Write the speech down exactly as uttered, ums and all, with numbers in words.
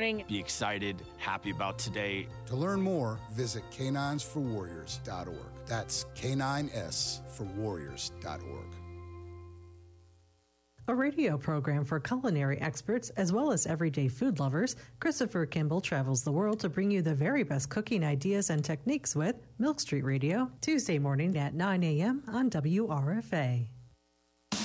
morning. Be excited, happy about today. To learn more, visit canines for warriors dot org. That's K nine S for warriors dot org. A radio program for culinary experts as well as everyday food lovers, Christopher Kimball travels the world to bring you the very best cooking ideas and techniques with Milk Street Radio, Tuesday morning at nine a.m. on W R F A.